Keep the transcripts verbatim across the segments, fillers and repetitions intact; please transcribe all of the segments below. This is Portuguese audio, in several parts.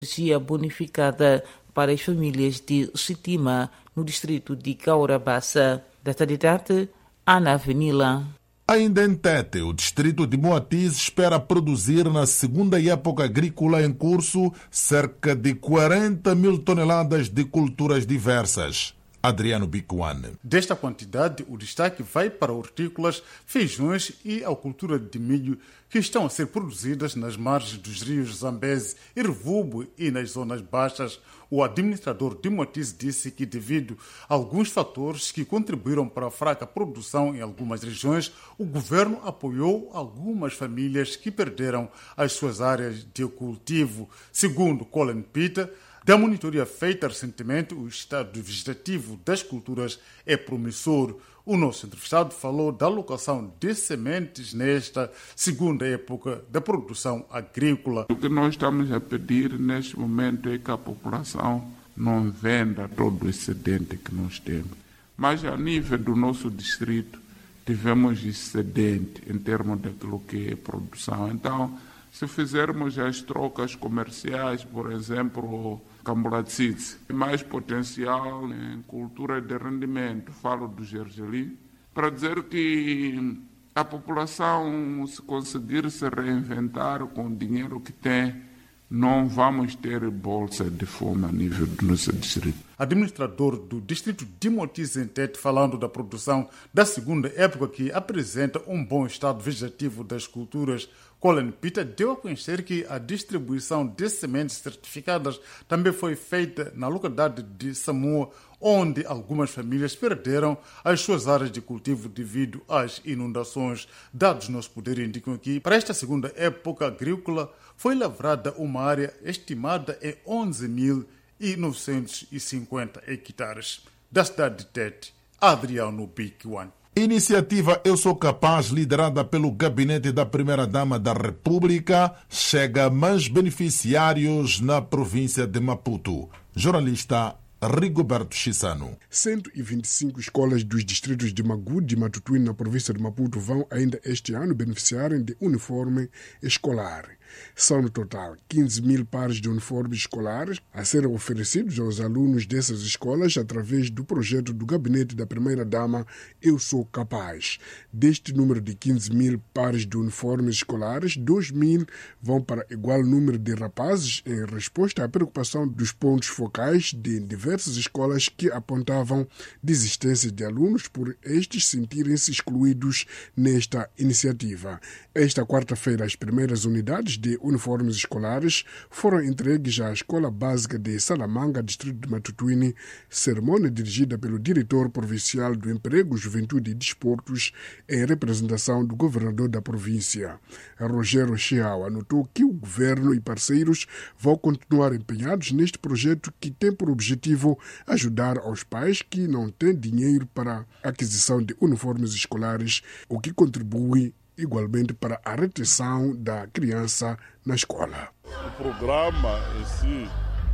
energia bonificada para as famílias de Sitima, no distrito de Caurabassa. Data de data, Ana Avenila. Ainda em Tete, o distrito de Moatize espera produzir na segunda época agrícola em curso cerca de quarenta mil toneladas de culturas diversas. Adriano Bicuane. Desta quantidade, o destaque vai para hortícolas, feijões e a cultura de milho que estão a ser produzidas nas margens dos rios Zambeze e Revubo e nas zonas baixas. O administrador de Moatize disse que, devido a alguns fatores que contribuíram para a fraca produção em algumas regiões, o governo apoiou algumas famílias que perderam as suas áreas de cultivo. Segundo Colin Peter, da monitoria feita recentemente, o estado vegetativo das culturas é promissor. O nosso entrevistado falou da alocação de sementes nesta segunda época da produção agrícola. O que nós estamos a pedir neste momento é que a população não venda todo o excedente que nós temos. Mas a nível do nosso distrito, tivemos excedente em termos daquilo que é produção. Então, se fizermos as trocas comerciais, por exemplo, Cambulatzides, mais potencial em cultura de rendimento, falo do gergelim, para dizer que a população, se conseguir se reinventar com o dinheiro que tem, não vamos ter bolsa de fome a nível do nosso distrito. Administrador do distrito de Moatize em Tete, falando da produção da segunda época que apresenta um bom estado vegetativo das culturas, Colin Peter deu a conhecer que a distribuição de sementes certificadas também foi feita na localidade de Samoa, onde algumas famílias perderam as suas áreas de cultivo devido às inundações. Dados nosso poder indicam que, para esta segunda época agrícola, foi lavrada uma área estimada em onze mil novecentos e cinquenta hectares. Da cidade de Tete, Adriano Bicuane. Iniciativa Eu Sou Capaz, liderada pelo Gabinete da Primeira-Dama da República, chega a mais beneficiários na província de Maputo. Jornalista Rigoberto Chissano. cento e vinte e cinco escolas dos distritos de Magude e Matutuíne, na província de Maputo, vão ainda este ano beneficiarem de uniforme escolar. São, no total, quinze mil pares de uniformes escolares a serem oferecidos aos alunos dessas escolas através do projeto do Gabinete da Primeira-Dama Eu Sou Capaz. Deste número de quinze mil pares de uniformes escolares, dois mil vão para igual número de rapazes, em resposta à preocupação dos pontos focais de diversas escolas que apontavam desistência de alunos por estes sentirem-se excluídos nesta iniciativa. Esta quarta-feira, as primeiras unidades de uniformes escolares foram entregues à Escola Básica de Salamanga, distrito de Matutuíne, cerimônia dirigida pelo diretor provincial do Emprego, Juventude e Desportos, em representação do governador da província. Rogério Chiao anotou que o governo e parceiros vão continuar empenhados neste projeto que tem por objetivo ajudar aos pais que não têm dinheiro para a aquisição de uniformes escolares, o que contribui igualmente para a retenção da criança na escola. O programa em si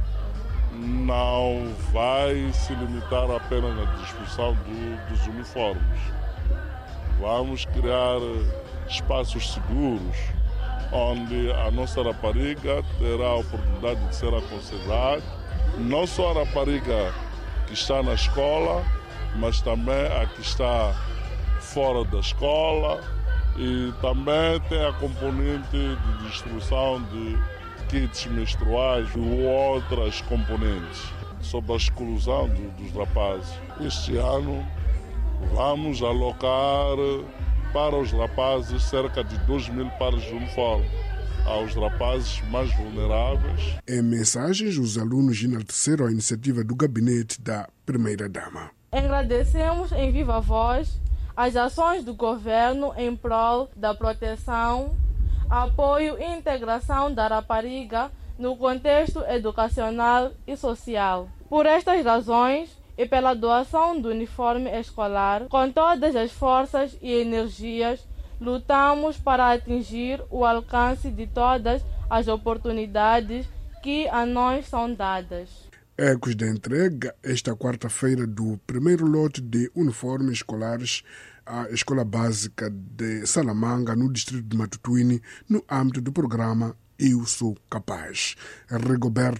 não vai se limitar apenas na distribuição do, dos uniformes. Vamos criar espaços seguros onde a nossa rapariga terá a oportunidade de ser aconselhada, não só a rapariga que está na escola, mas também a que está fora da escola. E também tem a componente de distribuição de kits menstruais e outras componentes sobre a exclusão do, dos rapazes. Este ano vamos alocar para os rapazes cerca de dois mil pares de uniforme aos rapazes mais vulneráveis. Em mensagens, os alunos enalteceram a iniciativa do Gabinete da Primeira-Dama. Agradecemos em viva voz as ações do governo em prol da proteção, apoio e integração da rapariga no contexto educacional e social. Por estas razões e pela doação do uniforme escolar, com todas as forças e energias, lutamos para atingir o alcance de todas as oportunidades que a nós são dadas. Ecos da entrega, esta quarta-feira, do primeiro lote de uniformes escolares à Escola Básica de Salamanga, no distrito de Matutuíne, no âmbito do programa Eu Sou Capaz. Rigoberto